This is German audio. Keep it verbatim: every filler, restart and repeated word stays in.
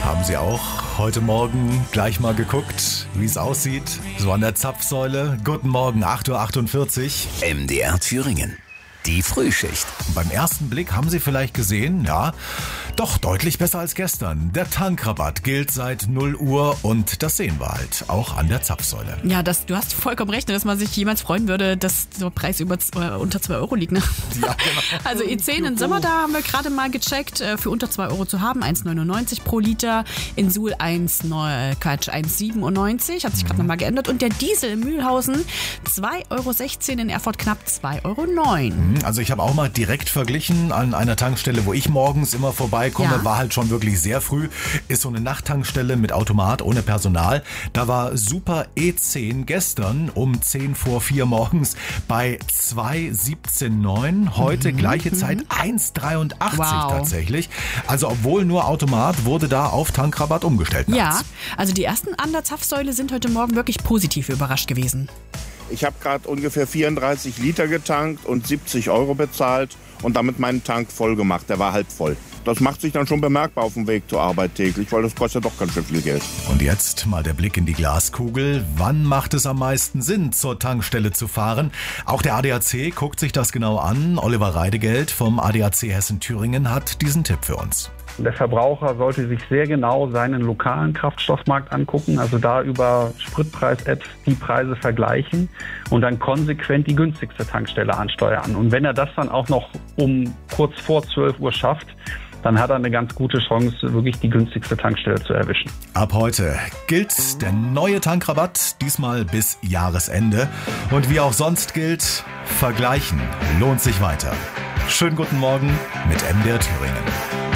Haben Sie auch heute Morgen gleich mal geguckt, wie es aussieht? So an der Zapfsäule. Guten Morgen, acht Uhr achtundvierzig. M D R Thüringen. Die Frühschicht. Beim ersten Blick haben Sie vielleicht gesehen, ja, doch deutlich besser als gestern. Der Tankrabatt gilt seit null Uhr und das sehen wir halt auch an der Zapfsäule. Ja, das, du hast vollkommen recht, dass man sich jemals freuen würde, dass der Preis über, äh, unter zwei Euro liegt. Ne? Ja, genau. Also E zehn in Sommer, da haben wir gerade mal gecheckt, äh, für unter zwei Euro zu haben, eins Komma neunundneunzig pro Liter. In Suhl eins Komma siebenundneunzig, hat sich gerade mhm. nochmal geändert. Und der Diesel in Mühlhausen zwei Euro sechzehn, in Erfurt knapp zwei Euro neun. Also ich habe auch mal direkt verglichen an einer Tankstelle, wo ich morgens immer vorbeikomme, ja. War halt schon wirklich sehr früh, ist so eine Nachttankstelle mit Automat, ohne Personal. Da war Super E zehn gestern um zehn vor vier morgens bei zwei Komma siebzehn neun, heute mhm. gleiche Zeit eins Komma dreiundachtzig wow. tatsächlich. Also obwohl nur Automat, wurde da auf Tankrabatt umgestellt. Ja, nachts. Also die ersten an der Zapfsäule sind heute Morgen wirklich positiv überrascht gewesen. Ich habe gerade ungefähr vierunddreißig Liter getankt und siebzig Euro bezahlt und damit meinen Tank voll gemacht. Der war halb voll. Das macht sich dann schon bemerkbar auf dem Weg zur Arbeit täglich, weil das kostet ja doch ganz schön viel Geld. Und jetzt mal der Blick in die Glaskugel. Wann macht es am meisten Sinn, zur Tankstelle zu fahren? Auch der A D A C guckt sich das genau an. Oliver Reidegeld vom A D A C Hessen-Thüringen hat diesen Tipp für uns. Der Verbraucher sollte sich sehr genau seinen lokalen Kraftstoffmarkt angucken, also da über Spritpreis-Apps die Preise vergleichen und dann konsequent die günstigste Tankstelle ansteuern. Und wenn er das dann auch noch um kurz vor zwölf Uhr schafft, dann hat er eine ganz gute Chance, wirklich die günstigste Tankstelle zu erwischen. Ab heute gilt der neue Tankrabatt, diesmal bis Jahresende. Und wie auch sonst gilt, vergleichen lohnt sich weiter. Schönen guten Morgen mit M D R Thüringen.